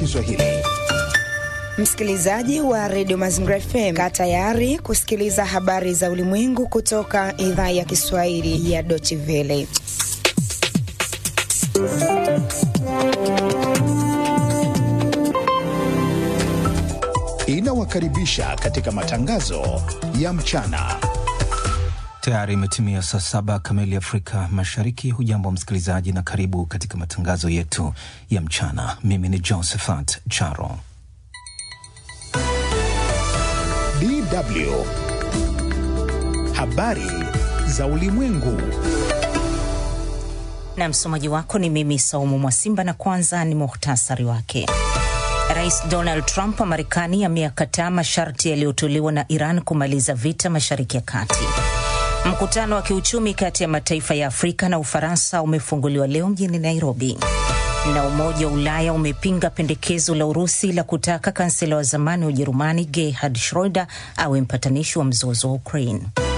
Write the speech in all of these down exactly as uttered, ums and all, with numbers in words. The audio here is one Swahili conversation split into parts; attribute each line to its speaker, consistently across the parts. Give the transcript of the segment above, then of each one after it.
Speaker 1: Kiswahili.
Speaker 2: Msikilizaji wa Radio Mazingira F M, kaa tayari kusikiliza habari za ulimwengu kutoka idhaa ya Kiswahili ya Deutsche Welle.
Speaker 1: Inawakaribisha katika matangazo ya mchana.
Speaker 3: Tayari imetimia saa saba kamili Afrika Mashariki. Hujambo msikilizaji na karibu katika matangazo yetu ya mchana. Mimi ni Josephat Charo.
Speaker 1: D W Habari za ulimwengu.
Speaker 4: Na msomaji wako ni mimi Saumu Mwasimba, na kwanza ni muhtasari wake. Rais Donald Trump wa Marekani ameyakataa masharti yaliyotolewa na Iran kumaliza vita Mashariki ya Kati. Mkutano wa kiuchumi kati ya mataifa ya Afrika na Ufaransa umefunguliwa leo mjini Nairobi. Na Umoja wa Ulaya umepinga pendekezo la Urusi la kutaka kansela wa zamani wa Ujerumani Gerhard Schröder awe mpatanishi wa mzozo wa Ukraine.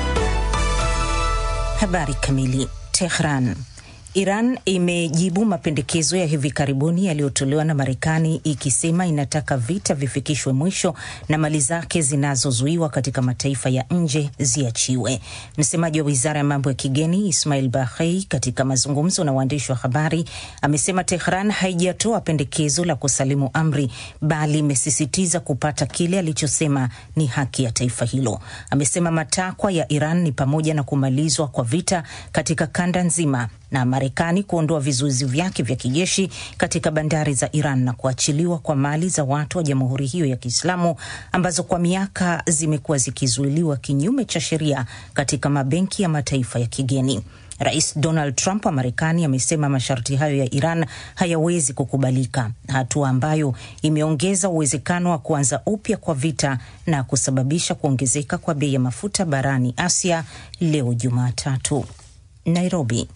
Speaker 4: Habari kamili. Tehran. Iran imejibu mapendekezo ya hivi karibuni yaliyotolewa na Marekani ikisema inataka vita vifikishwe mwisho na mali zake zinazozuiwa katika mataifa ya nje ziachiwe. Msemaji wa Wizara ya Mambo ya Kigeni Ismail Baghei katika mazungumzo na waandishi wa habari amesema Tehran haijatoa pendekezo la kusalimu amri, bali imesisitiza kupata kile alichosema ni haki ya taifa hilo. Amesema matakwa ya Iran ni pamoja na kumalizwa kwa vita katika kanda nzima na Marekani kuondoa vizuizi vyake vya kijeshi katika bandari za Iran na kuachiliwa kwa mali za watu wa jamhuri hiyo ya Kiislamu ambazo kwa miaka zimekuwa zikizuiliwa kinyume cha sheria katika mabenki ya mataifa ya kigeni. Rais Donald Trump wa Marekani amesema masharti hayo ya Iran hayawezi kukubalika, hatua ambayo imeongeza uwezekano wa kuanza upya kwa vita na kusababisha kuongezeka kwa bei ya mafuta barani Asia leo Jumatatu. Nairobi.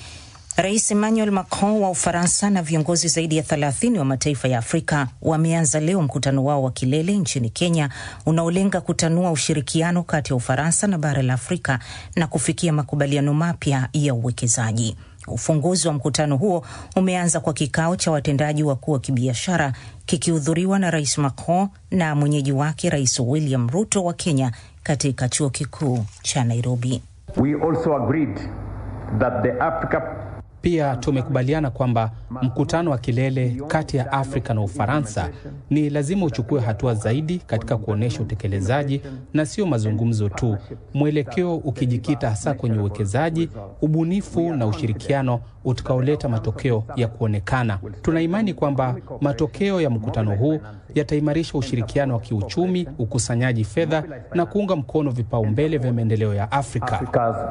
Speaker 4: Rais Emmanuel Macron wa Ufaransa na viongozi zaidi ya thelathini wa mataifa ya Afrika wameanza leo mkutano wao wa kilele nchini Kenya unaolenga kutanua ushirikiano kati ya Ufaransa na bara la Afrika na kufikia makubaliano mapya ya uwekezaji. Ufunguzi wa mkutano huo umeanza kwa kikao cha watendaji wakuu wa kibiashara kikihudhuriwa na Rais Macron na mwenyeji wake Rais William Ruto wa Kenya katika chuo kikuu cha Nairobi.
Speaker 5: We also agreed that the Africa
Speaker 6: Pia tumekubaliana kwamba mkutano wa kilele kati ya Afrika na Ufaransa ni lazima uchukue hatua zaidi katika kuonesha utekelezaji na sio mazungumzo tu, mwelekeo ukijikita hasa kwenye uwekezaji, ubunifu na ushirikiano utakaoleta matokeo ya kuonekana. Tuna imani kwamba matokeo ya mkutano huu yataimarisha ushirikiano wa kiuchumi, ukusanyaji fedha na kuunga mkono vipaumbele vya maendeleo ya Afrika.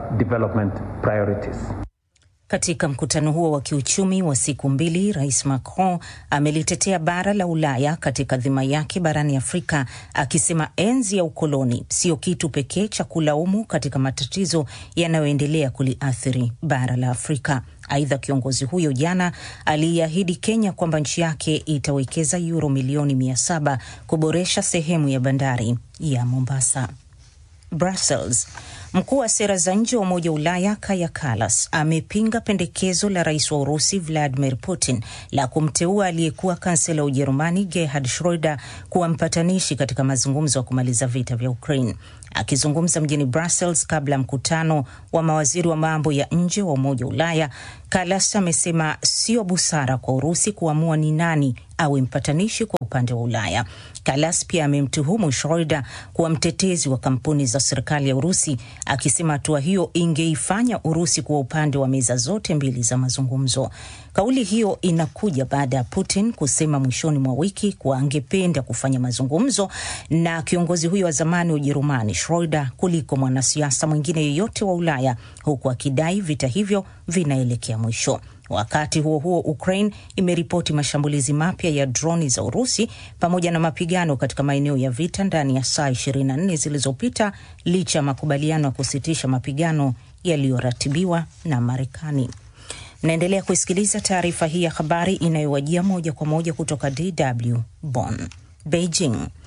Speaker 4: Katika mkutano huo wa kiuchumi wa siku mbili, Rais Macron amelitetea bara la Ulaya katika dhima yake barani Afrika, akisema enzi ya ukoloni sio kitu pekee cha kulaumu katika matatizo yanayoendelea kuliathiri bara la Afrika. Aidha, kiongozi huyo jana aliahidi Kenya kwamba nchi yake itawekeza euro milioni mia saba kuboresha sehemu ya bandari ya Mombasa. Brussels. Mkuu wa sera za nje wa Umoja wa Ulaya Kaja Kallas amepinga pendekezo la rais wa Urusi Vladimir Putin la kumteua aliyekuwa kansela wa Ujerumani Gerhard Schröder kuwa mpatanishi katika mazungumzo ya kumaliza vita vya Ukraine. Akizungumza mjini Brussels kabla mkutano wa mawaziri wa mambo ya nje wa Umoja wa Ulaya, Kallas amesema sio busara kwa Urusi kuamua ni nani awe mpatanishi kwa upande wa Ulaya. Kallas pia amemtuhumu Schröder kuwa mtetezi wa kampuni za serikali ya Urusi, akisema hatua hiyo ingeifanya Urusi kuwa upande wa meza zote mbili za mazungumzo. Kauli hiyo inakuja baada ya Putin kusema mwishoni mwa wiki kuwa angependa kufanya mazungumzo na kiongozi huyo wa zamani wa Ujerumani Schröder kuliko mwanasiasa mwingine yeyote wa Ulaya, huku akidai vita hivyo vinaelekea mwisho. Wakati huo huo, Ukraine imeripoti mashambulizi mapya ya droni za Urusi pamoja na mapigano katika maeneo ya vita ndani ya saa ishirini na nne zilizopita, licha ya makubaliano ya kusitisha mapigano yaliyoratibiwa na Marekani. Mnaendelea kusikiliza taarifa hii ya habari inayowajia moja kwa moja kutoka D W Bonn. Beijing.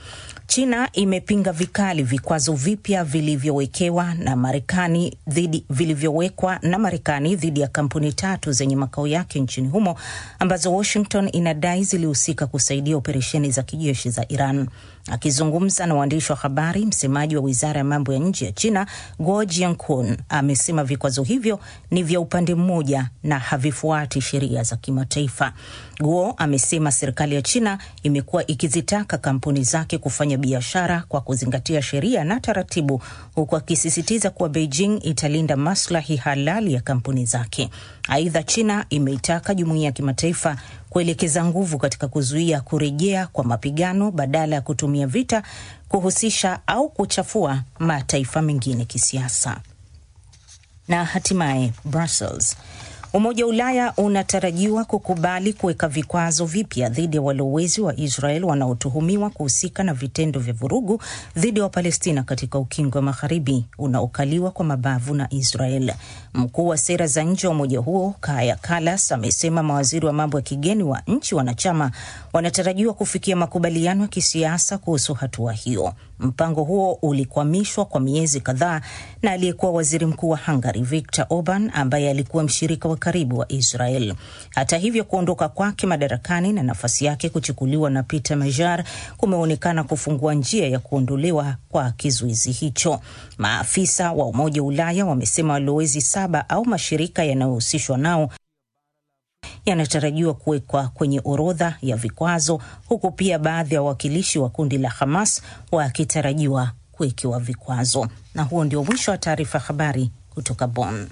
Speaker 4: China imepinga vikali vikwazo vipya vilivyowekewa na Marekani dhidi vilivyowekwa na Marekani dhidi ya kampuni tatu zenye makao yake nchini humo ambazo Washington inadai zilihusika kusaidia operesheni za kijeshi za Iran. Akizungumza na waandishi wa habari, msemaji wa Wizara ya Mambo ya Nje ya China, Guo Jiankun, amesema vikwazo hivyo ni vya upande mmoja na havifuati sheria za kimataifa. Guo amesema serikali ya China imekuwa ikizitaka kampuni zake kufanya biashara kwa kuzingatia sheria na taratibu, huku akisisitiza kuwa Beijing italinda maslahi halali ya kampuni zake. Aidha, China imeitaka jumuiya ya kimataifa kuelekeza nguvu katika kuzuia kurejea kwa mapigano badala ya kutumia vita kuhusisha au kuchafua mataifa mengine kisiasa. Na hatimaye Brussels. Umoja wa Ulaya unatarajiwa kukubali kuweka vikwazo vipya dhidi ya walowezi wa Israel wanaotuhumiwa kuhusika na vitendo vya vurugu dhidi ya Wapalestina katika ukingo wa Magharibi unaokaliwa kwa mabavu na Israel. Mkuu wa sera za nje wa umoja huo, Kaja Kallas, amesema mawaziri wa mambo ya kigeni wa nchi wanachama wanatarajiwa kufikia makubaliano ya kisiasa kuhusu hatua hiyo. Mpango huo ulikwamishwa kwa miezi kadhaa na aliyekuwa waziri mkuu wa Hungary, Viktor Orban, ambaye alikuwa mshirika wa karibu wa Israel. Hata hivyo, kuondoka kwake madarakani na nafasi yake kuchukuliwa na Peter Major kumeonekana kufungua njia ya kuondolewa kwa kizuizi hicho. Maafisa wa Umoja wa Ulaya wamesema walowezi saba au mashirika yanayohusishwa nao yanatarajiwa kuwekwa kwenye orodha ya vikwazo, huku pia baadhi ya wawakilishi wa kundi la Hamas wakitarajiwa kuwekewa vikwazo. Na huo ndio mwisho wa taarifa habari kutoka Bonn.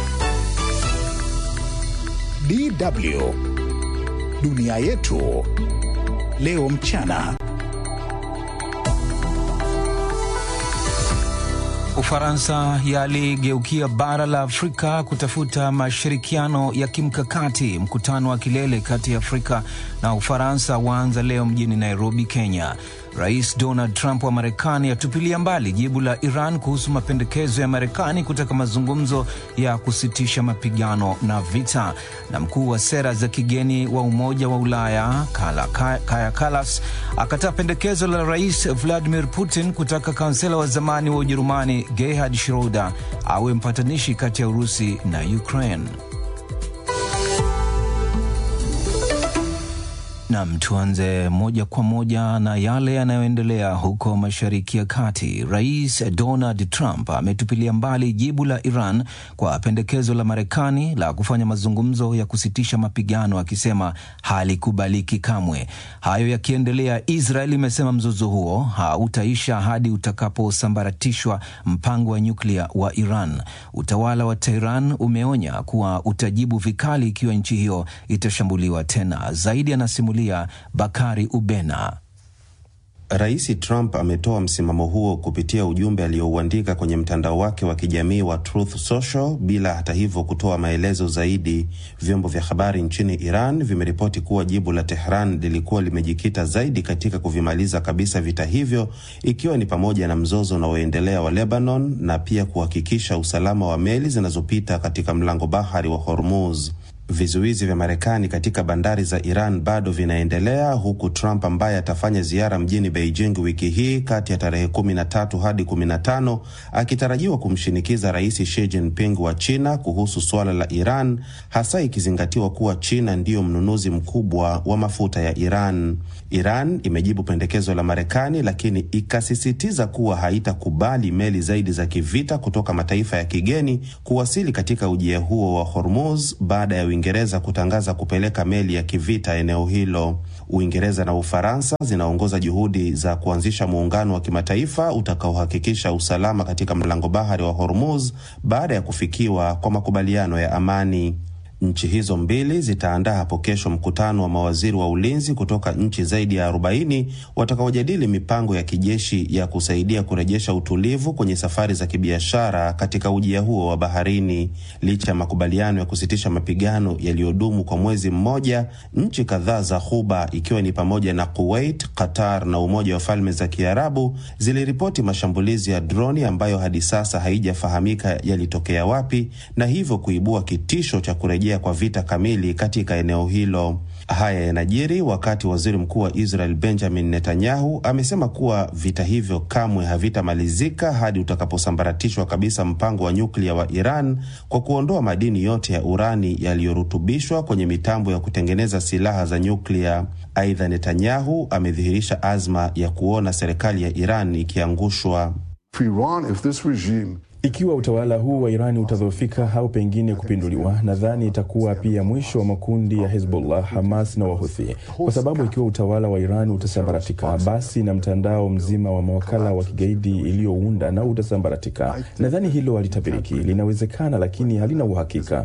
Speaker 1: D W Dunia Yetu Leo Mchana.
Speaker 3: Ufaransa yaligeukia bara la Afrika kutafuta mashirikiano ya kimkakati. Mkutano wa kilele kati ya Afrika na Ufaransa waanza leo mjini Nairobi, Kenya. Rais Donald Trump wa Marekani atupilia mbali jibu la Iran kuhusu mapendekezo ya Marekani kutaka mazungumzo ya kusitisha mapigano na vita. Na mkuu wa sera za kigeni wa Umoja wa Ulaya, Kaja Kallas, akataa pendekezo la Rais Vladimir Putin kutaka kansela wa zamani wa Ujerumani Gerhard Schröder awe mpatanishi kati ya Urusi na Ukraine. Na tuanze moja kwa moja na yale yanayoendelea huko Mashariki ya Kati. Rais Donald Trump ametupilia mbali jibu la Iran kwa pendekezo la Marekani la kufanya mazungumzo ya kusitisha mapigano, akisema halikubaliki kamwe. Hayo yakiendelea, Israel imesema mzozo huo hautaisha hadi utakaposambaratishwa mpango wa nyuklia wa Iran. Utawala wa Tehran umeonya kuwa utajibu vikali ikiwa nchi hiyo itashambuliwa tena. Zaidi anasimulia Bakari Ubena.
Speaker 7: Rais Trump ametoa msimamo huo kupitia ujumbe aliouandika kwenye mtandao wake wa kijamii wa Truth Social, bila hata hivyo kutoa maelezo zaidi. Vyombo vya habari nchini Iran vimeripoti kuwa jibu la Tehran lilikuwa limejikita zaidi katika kuvimaliza kabisa vita hivyo, ikiwa ni pamoja na mzozo unaoendelea wa Lebanon na pia kuhakikisha usalama wa meli zinazopita katika mlango bahari wa Hormuz. Vizuizi vya Marekani katika bandari za Iran bado vinaendelea, huku Trump ambaye atafanya ziara mjini Beijing wiki hii kati ya tarehe kumi na tatu hadi kumi na tano akitarajiwa kumshinikiza Rais Xi Jinping wa China kuhusu swala la Iran, hasa ikizingatiwa kuwa China ndiyo mnunuzi mkubwa wa mafuta ya Iran. Iran imejibu pendekezo la Marekani, lakini ikasisitiza kuwa haitakubali meli zaidi za kivita kutoka mataifa ya kigeni kuwasili katika ujia huo wa Hormuz baada ya Uingereza kutangaza kupeleka meli ya kivita eneo hilo. Uingereza na Ufaransa zinaongoza juhudi za kuanzisha muungano wa kimataifa utakaohakikisha usalama katika mlango bahari wa Hormuz baada ya kufikiwa kwa makubaliano ya amani. Nchi hizo mbili zitaandaa hapo kesho mkutano wa mawaziri wa ulinzi kutoka nchi zaidi ya arobaini watakaojadili mipango ya kijeshi ya kusaidia kurejesha utulivu kwenye safari za kibiashara katika ujia huo wa baharini. Licha ya makubaliano ya kusitisha mapigano yaliyodumu kwa mwezi mmoja, nchi kadhaa za Ghuba ikiwa ni pamoja na Kuwait, Qatar na Umoja wa Falme za Kiarabu ziliripoti mashambulizi ya droni ambayo hadi sasa haijafahamika yalitokea wapi, na hivyo kuibua kitisho cha kurejea kwa vita kamili katika eneo hilo. Haya yanajiri wakati waziri mkuu wa Israel Benjamin Netanyahu amesema kuwa vita hivyo kamwe havitamalizika hadi utakaposambaratishwa kabisa mpango wa nyuklia wa Iran kwa kuondoa madini yote ya urani yaliyorutubishwa kwenye mitambo ya kutengeneza silaha za nyuklia. Aidha, Netanyahu amedhihirisha azma ya kuona serikali ya Iran ikiangushwa.
Speaker 8: Ikiwa utawala huu wa Irani utadhoofika au pengine kupinduliwa, nadhani itakuwa pia mwisho wa makundi ya Hezbollah, Hamas na Wahuthi. Kwa sababu ikiwa utawala wa Irani utasambaratika, basi na mtandao mzima wa mawakala wa kigaidi iliyounda na utasambaratika. Nadhani hilo halitabiriki. Linawezekana lakini halina uhakika.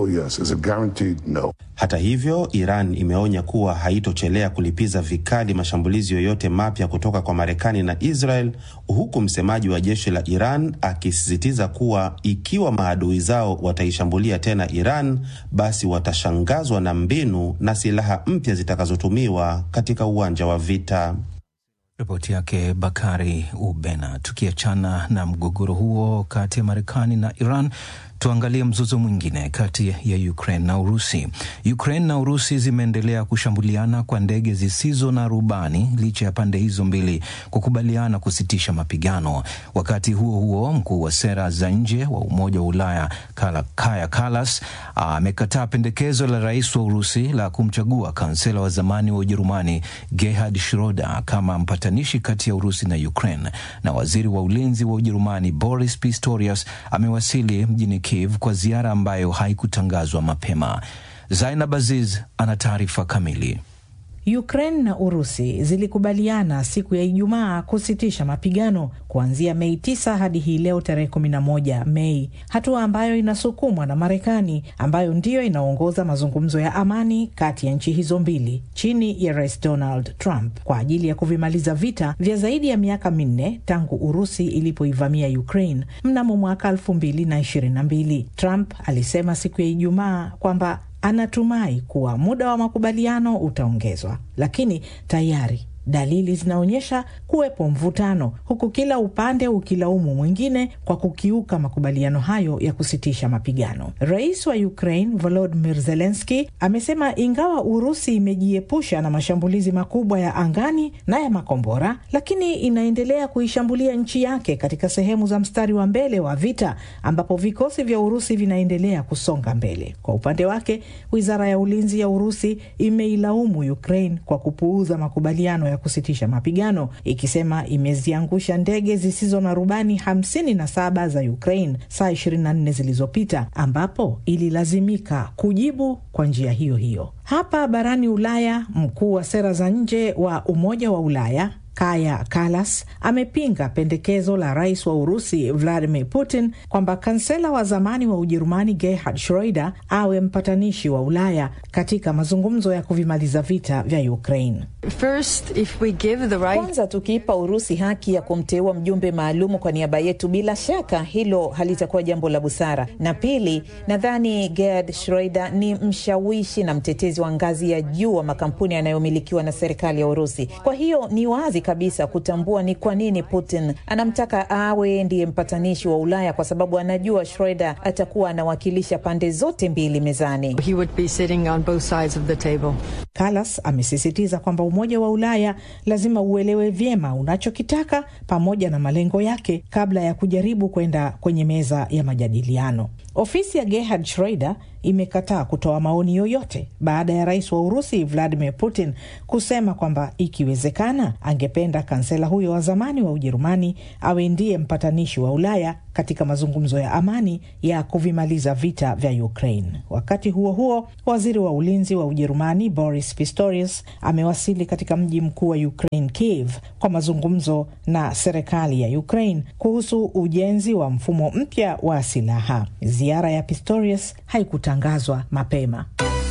Speaker 7: Hata hivyo, Iran imeonya kuwa haitochelea kulipiza vikali mashambulizi yoyote mapya kutoka kwa Marekani na Israel, huku msemaji wa jeshi la Iran akisisitiza kuwa ikiwa maadui zao wataishambulia tena Iran, basi watashangazwa na mbinu na silaha mpya zitakazotumiwa katika uwanja wa vita.
Speaker 3: Ripoti yake Bakari Ubena. Tukiachana na mgogoro huo kati ya Marekani na Iran, tuangalie mzozo mwingine kati ya Ukraine na Urusi. Ukraine na Urusi zimeendelea kushambuliana kwa ndege zisizo na rubani licha ya pande hizo mbili kukubaliana kusitisha mapigano. Wakati huo huo, mkuu wa sera za nje wa Umoja wa Ulaya Kaja Kallas amekataa pendekezo la rais wa Urusi la kumchagua kansela wa zamani wa Ujerumani Gerhard Schroeder kama mpatanishi kati ya Urusi na Ukraine. Na waziri wa ulinzi wa Ujerumani Boris Pistorius amewasili mjini Kiev kwa ziara ambayo haikutangazwa mapema. Zainab Aziz ana taarifa kamili.
Speaker 9: Ukraine na Urusi zilikubaliana siku ya Ijumaa kusitisha mapigano kuanzia Mei tisa hadi hii leo tarehe kumi na moja Mei, hatua ambayo inasukumwa na Marekani ambayo ndiyo inaongoza mazungumzo ya amani kati ya nchi hizo mbili chini ya Rais Donald Trump kwa ajili ya kuvimaliza vita vya zaidi ya miaka minne tangu Urusi ilipoivamia Ukraine mnamo mwaka elfu mbili na ishirini na mbili. Trump alisema siku ya Ijumaa kwamba anatumai kuwa muda wa makubaliano utaongezwa, lakini tayari dalili zinaonyesha kuwepo mvutano, huku kila upande ukilaumu mwingine kwa kukiuka makubaliano hayo ya kusitisha mapigano. Rais wa Ukraine Volodymyr Zelensky amesema ingawa Urusi imejiepusha na mashambulizi makubwa ya angani na ya makombora, lakini inaendelea kuishambulia nchi yake katika sehemu za mstari wa mbele wa vita ambapo vikosi vya Urusi vinaendelea kusonga mbele. Kwa upande wake, Wizara ya Ulinzi ya Urusi imeilaumu Ukraine kwa kupuuza makubaliano ya kusitisha mapigano, ikisema imeziangusha ndege zisizo na rubani hamsini na saba za Ukraine saa ishirini na nne zilizopita, ambapo ililazimika kujibu kwa njia hiyo hiyo. Hapa barani Ulaya, mkuu wa sera za nje wa Umoja wa Ulaya Kaja Kallas amepinga pendekezo la rais wa Urusi Vladimir Putin kwamba kansela wa zamani wa Ujerumani Gerhard Schroeder awe mpatanishi wa Ulaya katika mazungumzo ya kuvimaliza vita vya Ukraine.
Speaker 10: First, if we give the right...
Speaker 4: Kwanza tukiipa Urusi haki ya kumteua mjumbe maalumu kwa niaba yetu, bila shaka hilo halitakuwa jambo la busara. Na pili, nadhani Gerhard Schroeder ni mshawishi na mtetezi wa ngazi ya juu wa makampuni yanayomilikiwa na serikali ya Urusi. Kwa hiyo ni wazi kabisa kutambua ni kwa nini Putin anamtaka awe ndiye mpatanishi wa Ulaya, kwa sababu anajua Schroeder atakuwa anawakilisha pande zote mbili mezani.
Speaker 10: He would be sitting on both sides of the table.
Speaker 9: Kallas amesisitiza kwamba Umoja wa Ulaya lazima uelewe vyema unachokitaka pamoja na malengo yake kabla ya kujaribu kwenda kwenye meza ya majadiliano. Ofisi ya Gerhard Schroeder imekataa kutoa maoni yoyote baada ya rais wa Urusi Vladimir Putin kusema kwamba ikiwezekana angependa kansela huyo wa zamani wa Ujerumani awe ndiye mpatanishi wa Ulaya katika mazungumzo ya amani ya kuvimaliza vita vya Ukraine. Wakati huo huo, waziri wa ulinzi wa Ujerumani Boris Pistorius amewasili katika mji mkuu wa Ukraine Kiev kwa mazungumzo na serikali ya Ukraine kuhusu ujenzi wa mfumo mpya wa silaha. Ziara ya Pistorius haikutangazwa mapema.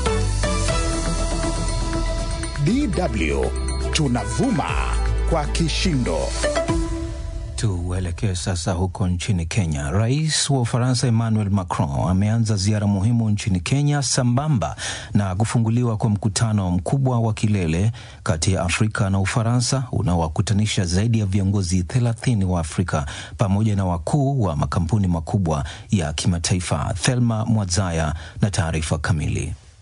Speaker 1: D W tunavuma kwa kishindo.
Speaker 3: Tuelekee sasa huko nchini Kenya. Rais wa Ufaransa Emmanuel Macron ameanza ziara muhimu nchini Kenya sambamba na kufunguliwa kwa mkutano mkubwa wa kilele kati ya Afrika na Ufaransa unaowakutanisha zaidi ya viongozi thelathini wa Afrika pamoja na wakuu wa makampuni makubwa ya kimataifa. Thelma Mwadzaya na taarifa kamili.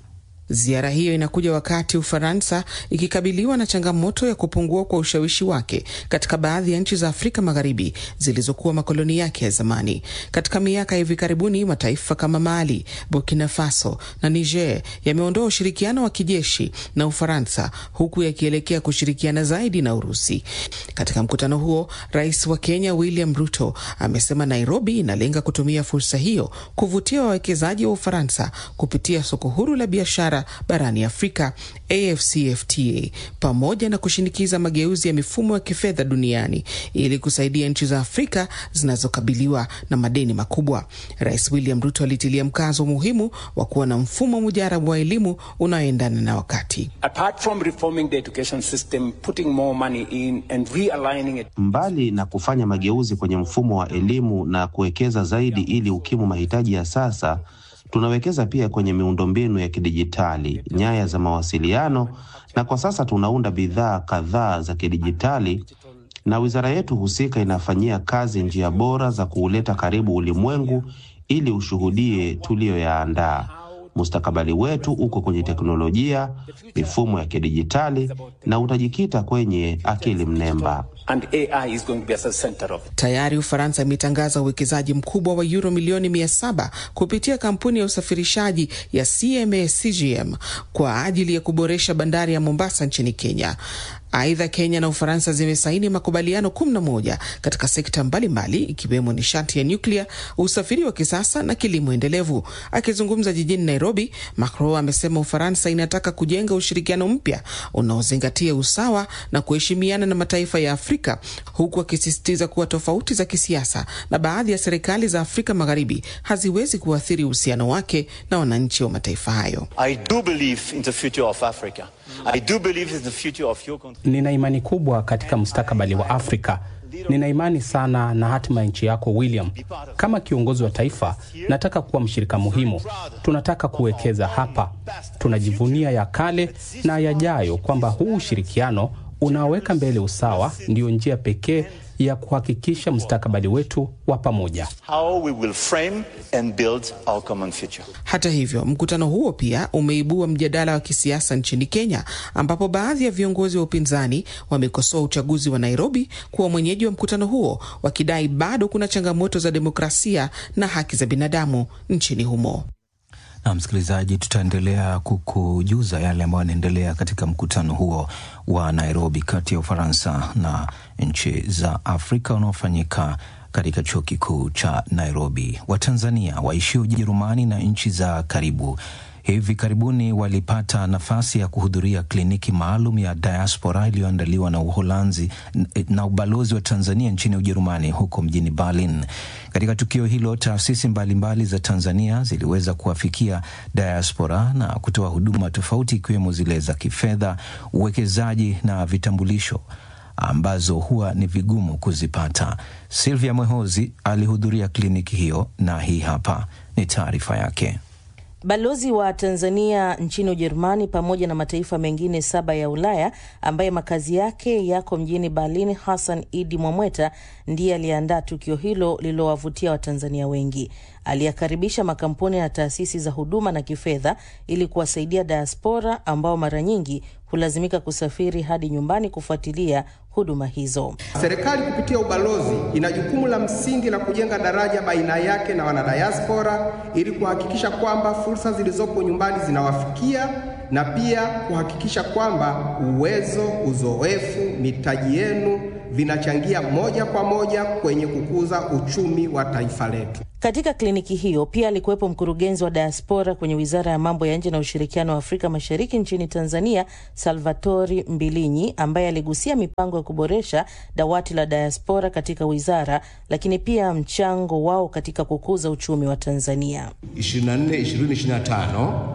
Speaker 11: Ziara hiyo inakuja wakati Ufaransa ikikabiliwa na changamoto ya kupungua kwa ushawishi wake katika baadhi ya nchi za Afrika Magharibi zilizokuwa makoloni yake ya zamani. Katika miaka hivi karibuni, mataifa kama Mali, Burkina Faso na Niger yameondoa ushirikiano wa kijeshi na Ufaransa, huku yakielekea kushirikiana zaidi na Urusi. Katika mkutano huo, Rais wa Kenya William Ruto amesema Nairobi inalenga kutumia fursa hiyo kuvutia wawekezaji wa Ufaransa kupitia soko huru la biashara barani Afrika A F C F T A, pamoja na kushinikiza mageuzi ya mifumo ya kifedha duniani ili kusaidia nchi za Afrika zinazokabiliwa na madeni makubwa. Rais William Ruto alitilia mkazo muhimu wa kuwa na mfumo mujarabu wa elimu unaoendana na wakati.
Speaker 12: Apart from reforming the education system, putting more money in and realigning it.
Speaker 7: Mbali na kufanya mageuzi kwenye mfumo wa elimu na kuwekeza zaidi ili ukimu mahitaji ya sasa, tunawekeza pia kwenye miundombinu ya kidijitali, nyaya za mawasiliano, na kwa sasa tunaunda bidhaa kadhaa za kidijitali, na wizara yetu husika inafanyia kazi njia bora za kuuleta karibu ulimwengu ili ushuhudie tulioyaandaa. Mustakabali wetu uko kwenye teknolojia, mifumo ya kidijitali, na utajikita kwenye akili mnemba.
Speaker 12: And A I is going to be at the center of.
Speaker 11: Tayari Ufaransa imetangaza uwekezaji mkubwa wa euro milioni mia saba kupitia kampuni ya usafirishaji ya C M A C G M kwa ajili ya kuboresha bandari ya Mombasa nchini Kenya. Aidha, Kenya na Ufaransa zimesaini makubaliano kumi na moja katika sekta mbalimbali ikiwemo nishati ya nyuklia, usafiri wa kisasa na kilimo endelevu. Akizungumza jijini Nairobi, Macron amesema Ufaransa inataka kujenga ushirikiano mpya unaozingatia usawa na kuheshimiana na mataifa ya Afrika, huku akisisitiza kuwa tofauti za kisiasa na baadhi ya serikali za Afrika Magharibi haziwezi kuathiri uhusiano wake na wananchi wa mataifa hayo.
Speaker 13: I do believe in the future of Africa. I do believe in the future of your country.
Speaker 6: Nina imani kubwa katika mustakabali wa Afrika. Nina imani sana na hatima ya nchi yako, William. Kama kiongozi wa taifa, nataka kuwa mshirika muhimu. Tunataka kuwekeza hapa. Tunajivunia ya kale na yajayo, kwamba huu ushirikiano unaoweka mbele usawa ndio njia pekee ya kuhakikisha mustakabali wetu wa pamoja.
Speaker 13: How we will frame and build our common future.
Speaker 11: Hata hivyo, mkutano huo pia umeibua mjadala wa kisiasa nchini Kenya, ambapo baadhi ya viongozi wa upinzani wamekosoa uchaguzi wa Nairobi kuwa mwenyeji wa mkutano huo, wakidai bado kuna changamoto za demokrasia na haki za binadamu nchini humo.
Speaker 3: Na msikilizaji, tutaendelea kukujuza yale ambayo yanaendelea katika mkutano huo wa Nairobi kati ya Ufaransa na nchi za Afrika unaofanyika katika chuo kikuu cha Nairobi. Watanzania waishio Ujerumani na nchi za karibu hivi karibuni walipata nafasi ya kuhudhuria kliniki maalum ya diaspora iliyoandaliwa na Uholanzi na ubalozi wa Tanzania nchini Ujerumani huko mjini Berlin. Katika tukio hilo, taasisi mbalimbali za Tanzania ziliweza kuwafikia diaspora na kutoa huduma tofauti, ikiwemo zile za kifedha, uwekezaji na vitambulisho ambazo huwa ni vigumu kuzipata. Sylvia Mwehozi alihudhuria kliniki hiyo na hii hapa ni taarifa yake.
Speaker 14: Balozi wa Tanzania nchini Ujerumani pamoja na mataifa mengine saba ya Ulaya ambaye makazi yake yako mjini Berlin, Hassan Idi Mwamweta, ndiye aliandaa tukio hilo lililowavutia Watanzania wengi. Aliyakaribisha makampuni na taasisi za huduma na kifedha ili kuwasaidia diaspora ambao mara nyingi hulazimika kusafiri hadi nyumbani kufuatilia huduma hizo.
Speaker 15: Serikali kupitia ubalozi ina jukumu la msingi la kujenga daraja baina yake na wanadiaspora ili kuhakikisha kwamba fursa zilizopo nyumbani zinawafikia, na pia kuhakikisha kwamba uwezo, uzoefu, mitaji yenu vinachangia moja kwa moja kwenye kukuza uchumi wa taifa letu.
Speaker 14: Katika kliniki hiyo pia alikuwepo mkurugenzi wa diaspora kwenye Wizara ya Mambo ya Nje na Ushirikiano wa Afrika Mashariki nchini Tanzania, Salvatori Mbilinyi, ambaye aligusia mipango ya kuboresha dawati la diaspora katika wizara, lakini pia mchango wao katika kukuza uchumi wa Tanzania.
Speaker 16: ishirini na nne ishirini ishirini na tano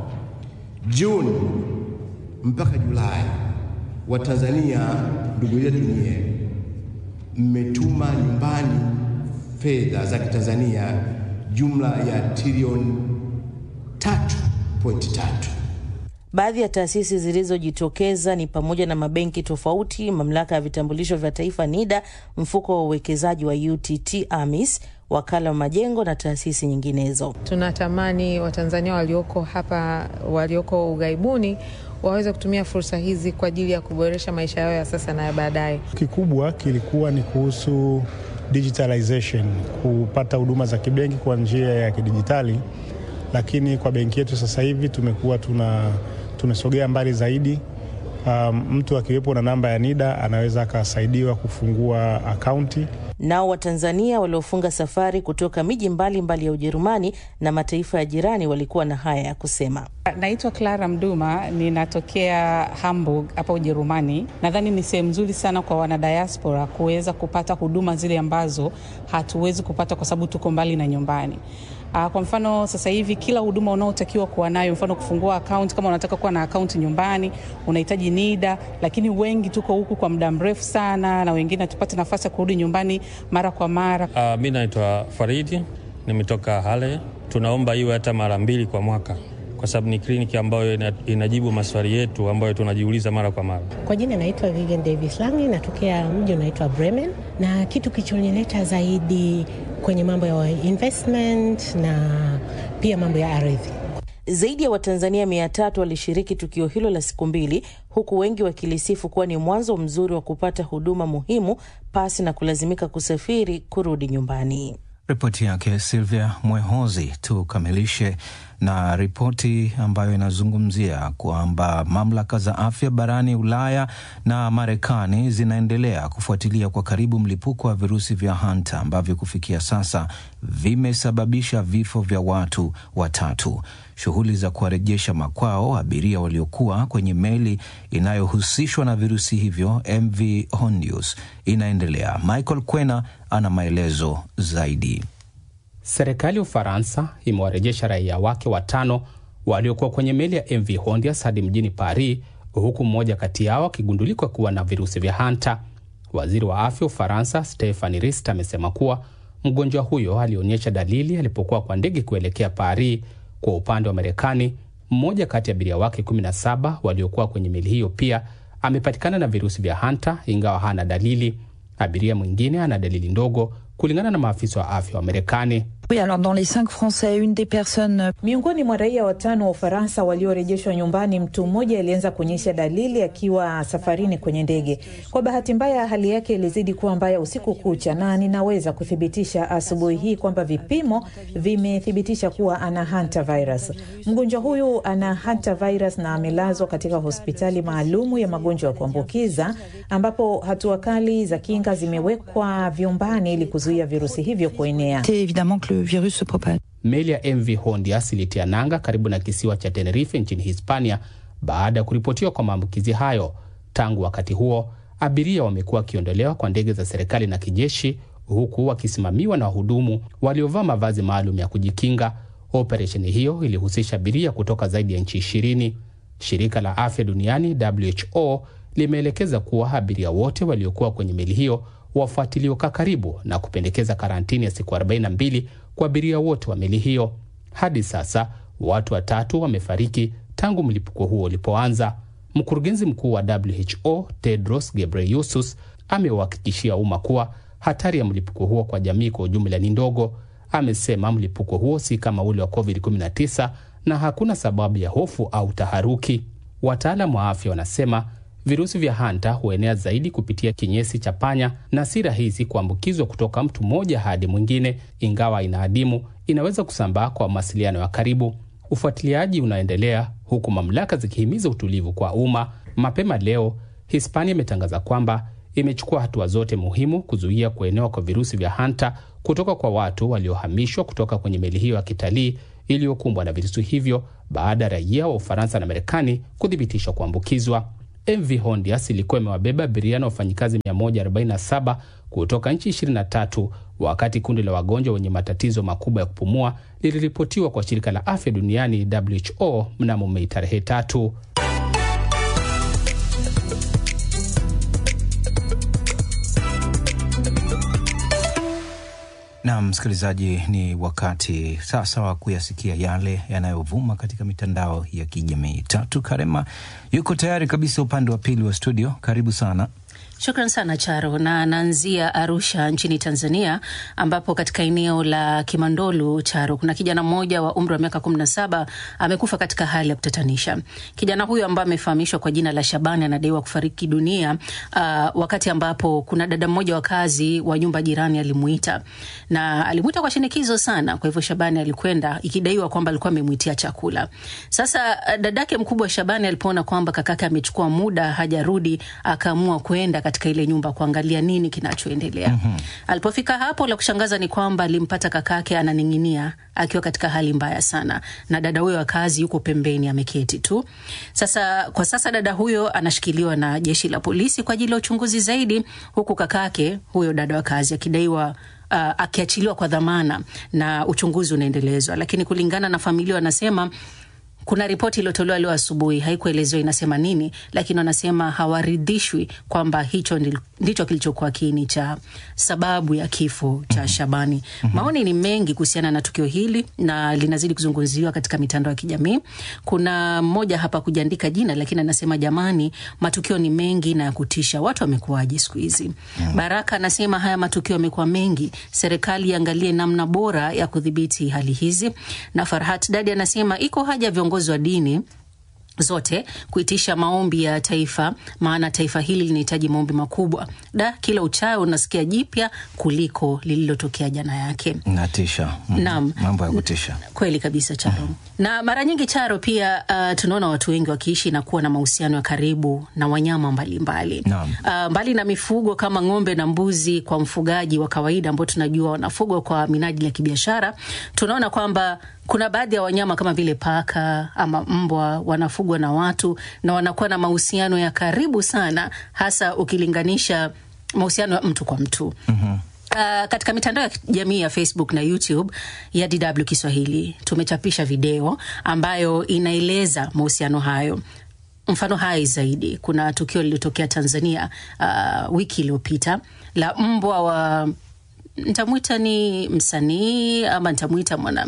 Speaker 16: Juni mpaka Julai, wa Tanzania ndugu yetu nyie mmetuma nyumbani fedha za Tanzania jumla ya trilioni tatu nukta tatu.
Speaker 14: Baadhi ya taasisi zilizojitokeza ni pamoja na mabenki tofauti, mamlaka ya vitambulisho vya taifa NIDA, mfuko wa uwekezaji wa U T T AMIS, wakala wa majengo na taasisi nyinginezo.
Speaker 17: Tunatamani Watanzania walioko hapa, walioko ughaibuni, waweze kutumia fursa hizi kwa ajili ya kuboresha maisha yao ya sasa na ya baadaye.
Speaker 18: Kikubwa kilikuwa ni kuhusu digitalization, kupata huduma za kibenki kwa njia ya kidijitali, lakini kwa benki yetu sasa hivi tumekuwa tuna tumesogea mbali zaidi. Um, mtu akiwepo na namba ya NIDA anaweza akasaidiwa kufungua akaunti.
Speaker 14: Nao Watanzania waliofunga safari kutoka miji mbalimbali ya Ujerumani na mataifa ya jirani walikuwa na haya ya kusema.
Speaker 19: Naitwa Clara Mduma, ninatokea Hamburg hapa Ujerumani. Nadhani ni sehemu nzuri sana kwa wana diaspora kuweza kupata huduma zile ambazo hatuwezi kupata kwa sababu tuko mbali na nyumbani. Uh, kwa mfano sasa hivi kila huduma unaotakiwa kuwa nayo, mfano kufungua account, kama unataka kuwa na account nyumbani unahitaji NIDA, lakini wengi tuko huku kwa muda mrefu sana na wengine tupate nafasi ya kurudi nyumbani mara kwa mara.
Speaker 20: Uh, mimi naitwa Faridi, nimetoka Hale. Tunaomba iwe hata mara mbili kwa mwaka, kwa sababu ni kliniki ambayo inajibu maswali yetu ambayo tunajiuliza mara kwa mara.
Speaker 21: Kwa jina naitwa Vivian Davis Langi, natokea mji unaitwa Bremen, na kitu kichonileta zaidi kwenye mambo ya investment na pia mambo ya ardhi.
Speaker 14: Zaidi ya Watanzania mia tatu walishiriki tukio hilo la siku mbili, huku wengi wakilisifu kuwa ni mwanzo mzuri wa kupata huduma muhimu pasi na kulazimika kusafiri kurudi nyumbani.
Speaker 3: Ripoti yake Silvia Mwehozi. Tukamilishe na ripoti ambayo inazungumzia kwamba mamlaka za afya barani Ulaya na Marekani zinaendelea kufuatilia kwa karibu mlipuko wa virusi vya Hanta ambavyo kufikia sasa vimesababisha vifo vya watu watatu. Shughuli za kuwarejesha makwao abiria waliokuwa kwenye meli inayohusishwa na virusi hivyo M V Hondius inaendelea. Michael Kwena ana maelezo zaidi.
Speaker 6: Serikali ya Ufaransa imewarejesha raia wake watano waliokuwa kwenye meli ya M V Hondius hadi mjini Paris, huku mmoja kati yao akigundulika kuwa na virusi vya Hanta. Waziri wa afya Ufaransa Stephanie Rist amesema kuwa mgonjwa huyo alionyesha dalili alipokuwa kwa ndege kuelekea Paris. Kwa upande wa Marekani, mmoja kati ya abiria wake kumi na saba waliokuwa kwenye meli hiyo pia amepatikana na virusi vya Hanta, ingawa hana dalili. Abiria mwingine ana dalili ndogo kulingana na maafisa wa afya wa Marekani.
Speaker 22: Oui, alors dans les cinq Français, une des personnes...
Speaker 9: Miongoni mwa raia watano wa Ufaransa waliorejeshwa nyumbani, mtu mmoja alianza kuonyesha dalili akiwa safarini kwenye ndege. Kwa bahati mbaya, hali yake ilizidi kuwa mbaya usiku kucha, na ninaweza kuthibitisha asubuhi hii kwamba vipimo vimethibitisha kuwa ana hantavirus. Mgonjwa huyu ana hantavirus na amelazwa katika hospitali maalumu ya magonjwa ya kuambukiza, ambapo hatua kali za kinga zimewekwa vyumbani ili kuzuia virusi hivyo kuenea.
Speaker 22: Évidemment que le virus se propage.
Speaker 6: Meli ya M V Hondius ilitia nanga karibu na kisiwa cha Tenerife nchini Hispania baada ya kuripotiwa kwa maambukizi hayo. Tangu wakati huo, abiria wamekuwa wakiondolewa kwa ndege za serikali na kijeshi, huku wakisimamiwa na wahudumu waliovaa mavazi maalum ya kujikinga. Operesheni hiyo ilihusisha abiria kutoka zaidi ya nchi ishirini. Shirika la Afya Duniani W H O limeelekeza kuwa abiria wote waliokuwa kwenye meli hiyo wafuatiliwa kwa karibu na kupendekeza karantini ya siku arobaini na mbili kwa abiria wote wa meli hiyo. Hadi sasa watu watatu wamefariki tangu mlipuko huo ulipoanza. Mkurugenzi mkuu wa W H O Tedros Ghebreyesus amewahakikishia umma kuwa hatari ya mlipuko huo kwa jamii kwa ujumla ni ndogo. Amesema mlipuko huo si kama ule wa covid kumi na tisa na hakuna sababu ya hofu au taharuki. Wataalamu wa afya wanasema virusi vya Hanta huenea zaidi kupitia kinyesi cha panya na si rahisi kuambukizwa kutoka mtu mmoja hadi mwingine. Ingawa inaadimu, inaweza kusambaa kwa mawasiliano ya karibu. Ufuatiliaji unaendelea huku mamlaka zikihimiza utulivu kwa umma. Mapema leo, Hispania imetangaza kwamba imechukua hatua zote muhimu kuzuia kuenea kwa virusi vya Hanta kutoka kwa watu waliohamishwa kutoka kwenye meli hiyo ya kitalii iliyokumbwa na virusi hivyo baada ya raia wa Ufaransa na Marekani kuthibitishwa kuambukizwa. M V Hondius ilikuwa imewabeba abiria na wafanyikazi mia moja arobaini na saba kutoka nchi ishirini na tatu wakati kundi la wagonjwa wenye matatizo makubwa ya kupumua liliripotiwa kwa shirika la afya duniani W H O mnamo Mei tarehe tatu.
Speaker 3: Na Na msikilizaji, ni wakati sasa wa kuyasikia yale yanayovuma katika mitandao ya kijamii. Tatu Karema yuko tayari kabisa upande wa pili wa studio. Karibu sana.
Speaker 2: Shukran sana Charo, na naanzia Arusha nchini Tanzania, ambapo katika eneo la Kimandolu Charo kuna kijana mmoja wa umri wa miaka kumi na saba amekufa katika hali ya kutatanisha. Kijana huyo ambaye amefahamishwa kwa jina la Shabani anadaiwa kufariki dunia uh, wakati ambapo kuna dada mmoja wa kazi wa nyumba jirani alimuita, na alimuita kwa shinikizo sana. Kwa hivyo Shabani alikwenda, ikidaiwa kwamba alikuwa amemuitia chakula. Sasa dadake mkubwa Shabani alipoona kwamba kakake amechukua muda hajarudi, akaamua kwenda katika ile nyumba kuangalia nini kinachoendelea. Mm-hmm. Alipofika hapo, la kushangaza ni kwamba alimpata kakake ananing'inia akiwa katika hali mbaya sana, na dada huyo wa kazi yuko pembeni ameketi tu. Sasa kwa sasa dada huyo anashikiliwa na jeshi la polisi kwa ajili ya uchunguzi zaidi, huku kakake huyo dada wa kazi akidaiwa Uh, akiachiliwa kwa dhamana na uchunguzi unaendelezwa. Lakini kulingana na familia wanasema kuna ripoti iliyotolewa leo asubuhi, haikuelezewa inasema nini, lakini wanasema hawaridhishwi kwamba hicho ndicho kilichokuwa kiini cha sababu ya kifo cha Shabani. Mm-hmm. Maoni ni mengi kuhusiana na tukio hili na linazidi kuzungumziwa katika mitandao ya kijamii. Kuna mmoja hapa kujiandika jina, lakini anasema jamani, matukio ni mengi na ya kutisha. Watu wamekuaje siku hizi? Mm-hmm. Baraka anasema haya matukio yamekuwa mengi, serikali iangalie namna bora ya kudhibiti hali hizi. Na Farhat Dadi anasema iko haja viongozi wa dini zote kuitisha maombi ya taifa, maana taifa hili linahitaji maombi makubwa. Da, kila uchao unasikia jipya kuliko lililotokea jana yake.
Speaker 3: Natisha. Mm.
Speaker 2: Naam.
Speaker 3: Mambo ya kutisha.
Speaker 2: Kweli kabisa Charo. Mm. Na mara nyingi Charo pia uh, tunaona watu wengi wakiishi na kuwa na mahusiano ya karibu na wanyama mbalimbali. Naam. Uh, mbali na mifugo kama ng'ombe na mbuzi kwa mfugaji wa kawaida ambao tunajua wanafugwa kwa minajili ya kibiashara, tunaona kwamba kuna baadhi ya wanyama kama vile paka ama mbwa wanafugwa na watu na wanakuwa na mahusiano ya karibu sana, hasa ukilinganisha mahusiano ya mtu kwa mtu. Mhm. Uh, katika mitandao ya jamii ya Facebook na YouTube ya D W Kiswahili tumechapisha video ambayo inaeleza mahusiano hayo. Mfano hai zaidi, kuna tukio lililotokea Tanzania uh, wiki iliyopita la mbwa wa, nitamuita ni msanii ama nitamuita mwana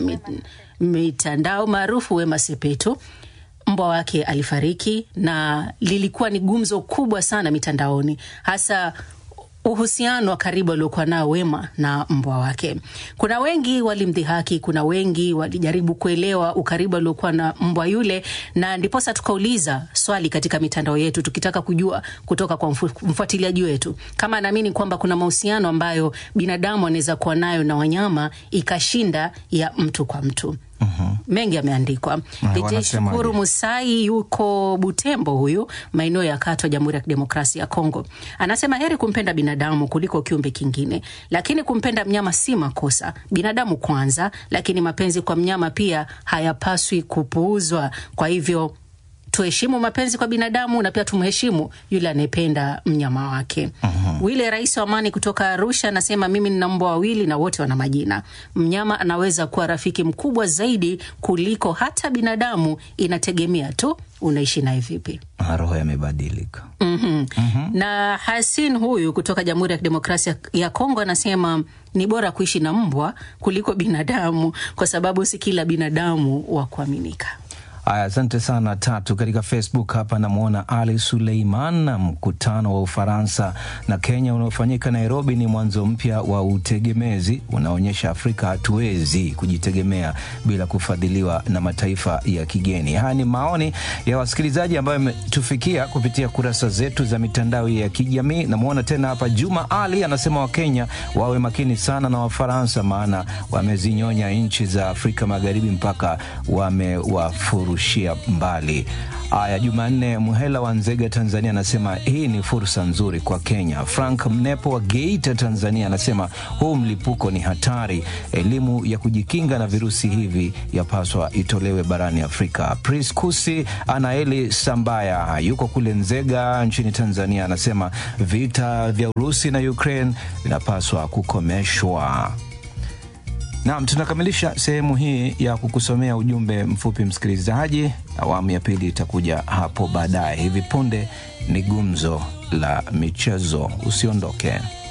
Speaker 2: mitandao maarufu Wema Sepetu. Mbwa wake alifariki na lilikuwa ni gumzo kubwa sana mitandaoni, hasa uhusiano wa karibu aliokuwa nao Wema na mbwa wake. Kuna wengi walimdhihaki, kuna wengi walijaribu kuelewa ukaribu aliokuwa na mbwa yule, na ndiposa tukauliza swali katika mitandao yetu tukitaka kujua kutoka kwa mfuatiliaji wetu kama anaamini kwamba kuna mahusiano ambayo binadamu anaweza kuwa nayo na wanyama ikashinda ya mtu kwa mtu. Uh-huh. Mengi yameandikwa. D J Shukuru Musai yuko Butembo, huyu maeneo ya Katwa, Jamhuri ya Kidemokrasia ya Kongo. Anasema heri kumpenda binadamu kuliko kiumbe kingine, lakini kumpenda mnyama si makosa. Binadamu kwanza, lakini mapenzi kwa mnyama pia hayapaswi kupuuzwa. Kwa hivyo tuheshimu mapenzi kwa binadamu na pia tumheshimu yule anayependa mnyama wake. Uh-huh. Wile Rais wa Amani kutoka Arusha anasema mimi nina mbwa wawili na wote wana majina. Mnyama anaweza kuwa rafiki mkubwa zaidi kuliko hata binadamu, inategemea tu unaishi naye vipi.
Speaker 3: Roho yamebadilika.
Speaker 2: Mhm. Uh-huh. Na Hasin huyu kutoka Jamhuri ya Kidemokrasia ya Kongo anasema ni bora kuishi na mbwa kuliko binadamu kwa sababu si kila binadamu wa kuaminika.
Speaker 3: Aya, asante sana Tatu. Katika Facebook hapa namuona Ali Suleiman. Mkutano wa Ufaransa na Kenya unaofanyika Nairobi ni mwanzo mpya wa utegemezi, unaonyesha Afrika hatuwezi kujitegemea bila kufadhiliwa na mataifa ya kigeni. Haya ni maoni ya wasikilizaji ambayo yametufikia kupitia kurasa zetu za mitandao ya kijamii. Namuona tena hapa Juma Ali anasema wa Kenya wawe makini sana na Wafaransa, maana wamezinyonya nchi za Afrika Magharibi mpaka wamewafuru Rushia mbali. Aya, Jumanne Muhela wa Nzega Tanzania anasema hii ni fursa nzuri kwa Kenya. Frank Mnepo wa Geita Tanzania anasema huu mlipuko ni hatari, elimu ya kujikinga na virusi hivi yapaswa itolewe barani Afrika. Priskusi Anaeli Sambaya yuko kule Nzega nchini Tanzania anasema vita vya Urusi na Ukraine vinapaswa kukomeshwa. Naam, tunakamilisha sehemu hii ya kukusomea ujumbe mfupi msikilizaji. Awamu ya pili itakuja hapo baadaye. Hivi punde ni gumzo la michezo, usiondoke.